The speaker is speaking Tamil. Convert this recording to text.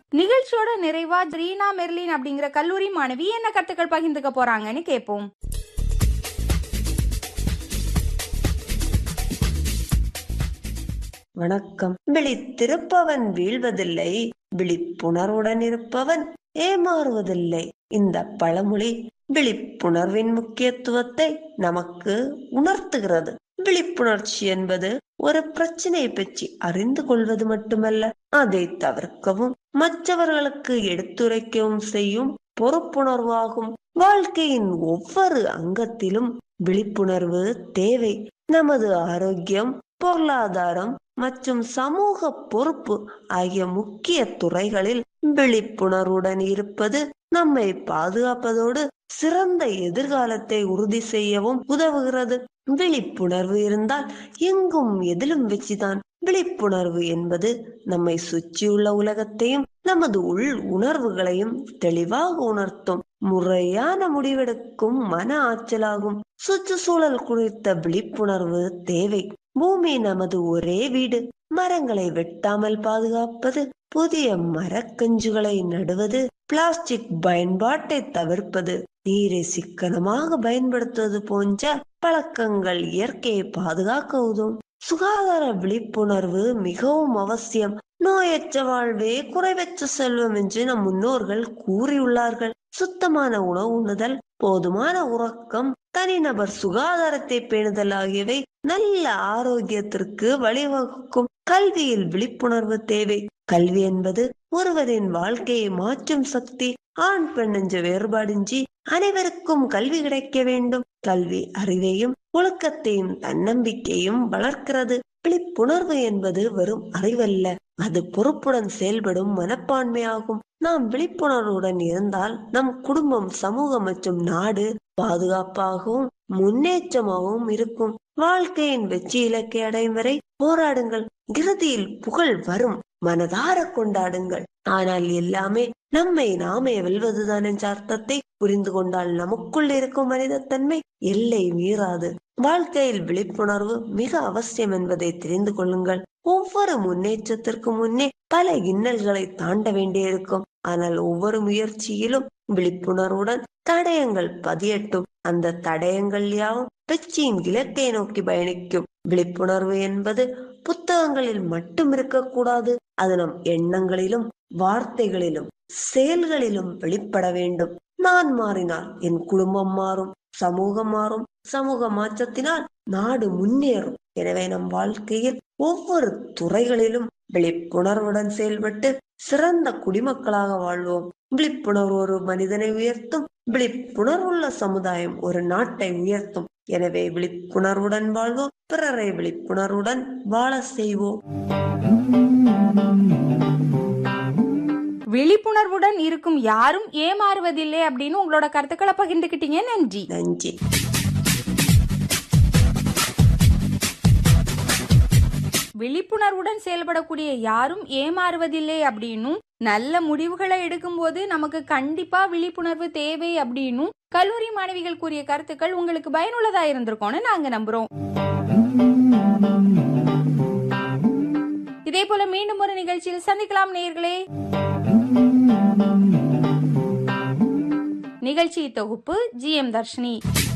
நிகழ்ச்சியோட நிறைவா ரீனா மெர்லின் அப்படிங்கிற கல்லூரி மாணவி என்ன கருத்துக்கள் பகிர்ந்துக்க போறாங்கன்னு கேட்போம். வணக்கம். விழித்திருப்பவன் வீழ்வதில்லை, விழிப்புணர்வுடன் இருப்பவன் ஏமாறுவதில்லை. இந்த பழமொழி விழிப்புணர்வின் முக்கியத்துவத்தை நமக்கு உணர்த்துகிறது. விழிப்புணர்ச்சி என்பது ஒரு பிரச்சனையை பற்றி அறிந்து கொள்வது மட்டுமல்ல, அதை தவிர்க்கவும் மற்றவர்களுக்கு எடுத்துரைக்கவும் செய்யும் பொறுப்புணர்வாகும். வாழ்க்கையின் ஒவ்வொரு அங்கத்திலும் விழிப்புணர்வு தேவை. நமது ஆரோக்கியம், பொருளாதாரம் மற்றும் சமூக பொறுப்பு ஆகிய முக்கிய துறைகளில் விழிப்புணர்வுடன் இருப்பது நம்மை பாதுகாப்பதோடு சிறந்த எதிர்காலத்தை உறுதி செய்யவும் உதவுகிறது. விழிப்புணர்வு இருந்தால் எங்கும் எதிலும் வெற்றிதான். விழிப்புணர்வு என்பது நம்மை சுற்றியுள்ள உலகத்தையும் நமது உள் உணர்வுகளையும் தெளிவாக உணர்த்தும் முறையான முடிவெடுக்கும் மன ஆற்றலாகும். சுற்றுச்சூழல் குறித்த விழிப்புணர்வு தேவை. பூமி நமது ஒரே வீடு. மரங்களை வெட்டாமல் பாதுகாப்பது, புதிய மரக்கன்றுகளை நடுவது, பிளாஸ்டிக் பயன்பாட்டை தவிர்ப்பது, நீரை சிக்கனமாக பயன்படுத்துவது போன்ற பழக்கங்கள் இயற்கையை பாதுகாக்க உதவும். சுகாதார விழிப்புணர்வு மிகவும் அவசியம். நோயற்ற வாழ்வே குறைவற்ற செல்வம் என்று நம் முன்னோர்கள் கூறியுள்ளார்கள். சுத்தமான உணவு உண்ணுதல், போதுமான உறக்கம், தனிநபர் சுகாதாரத்தை பேணுதல் ஆகியவை நல்ல ஆரோக்கியத்திற்கு வழிவகுக்கும். கல்வியில் விழிப்புணர்வு தேவை. கல்வி என்பது ஒருவரின் வாழ்க்கையை மாற்றும் சக்தி. ஆண் பெண் என்ற வேறுபாடின்றி அனைவருக்கும் கல்வி கிடைக்க வேண்டும். கல்வி அறிவையும் ஒழுக்கத்தையும் தன்னம்பிக்கையும் வளர்க்கிறது. விழிப்புணர்வு என்பது வெறும் அறிவல்ல, அது பொறுப்புடன் செயல்படும் மனப்பான்மையாகும். நாம் விழிப்புணர்வுடன் இருந்தால் நம் குடும்பம், சமூகம் மற்றும் நாடு பாதுகாப்பாகவும் முன்னேற்றமாகவும் இருக்கும். வாழ்க்கையின் வெற்றி இலக்கை அடையும் வரை போராடுங்கள். இறுதியில் புகழ் வரும். மனதார கொண்டாடுங்கள். ஆனால் எல்லாமே நம்மை நாமே வெல்வதுதான் என்ற அர்த்தத்தை புரிந்து கொண்டால் நமக்குள் இருக்கும் மனிதத்தன்மை எல்லை மீறாது. வாழ்க்கையில் விழிப்புணர்வு மிக அவசியம் என்பதை தெரிந்து கொள்ளுங்கள். ஒவ்வொரு முன்னேற்றத்திற்கு முன்னே பல இன்னல்களை தாண்ட வேண்டியிருக்கும். ஆனால் ஒவ்வொரு முயற்சியிலும் விழிப்புணர்வுடன் தடயங்கள் பதியட்டும். அந்த தடயங்கள் யாவும் வெற்றியின் இலக்கை நோக்கி பயணிக்கும். விழிப்புணர்வு என்பது புத்தகங்களில் மட்டும் இருக்கக்கூடாது. அது நம் எண்ணங்களிலும், வார்த்தைகளிலும், செயல்களிலும் வெளிப்பட வேண்டும். நான் மாறினால் என் குடும்பம் மாறும், சமூகம் மாறும். சமூக மாற்றத்தினால் நாடு முன்னேறும். எனவே நம் வாழ்க்கையில் ஒவ்வொரு துறைகளிலும் விழிப்புணர்வுடன் செயல்பட்டு சிறந்த குடிமக்களாக வாழ்வோம். விழிப்புணர்வு ஒரு மனிதனை உயர்த்தும். விழிப்புணர்வுள்ள சமுதாயம் ஒரு நாட்டை உயர்த்தும். எனவே விழிப்புணர்வுடன் வாழ்வோம், பிறரை விழிப்புணர்வுடன் வாழ செய்வோம். விழிப்புணர்வுடன் இருக்கும் யாரும் ஏமாறுவதில்லை அப்படின்னு உங்களோட கருத்துக்களை பகிர்ந்துக்கிட்டீங்க. நன்றி. நன்றி. விழிப்புணர்வுடன் செயல்படக்கூடிய யாரும் ஏமாறுவதில்லை அப்படின்னும், நல்ல முடிவுகளை எடுக்கும் போது நமக்கு கண்டிப்பா விழிப்புணர்வு தேவை அப்படின்னும் கல்லூரி மாணவிகள் கூறிய கருத்துக்கள் உங்களுக்கு பயனுள்ளதா இருந்திருக்கும்னு நாங்க நம்புறோம். இதே போல மீண்டும் ஒரு நிகழ்ச்சியில் சந்திக்கலாம் நேயர்களே. நிகழ்ச்சி தொகுப்பு GM தர்ஷினி.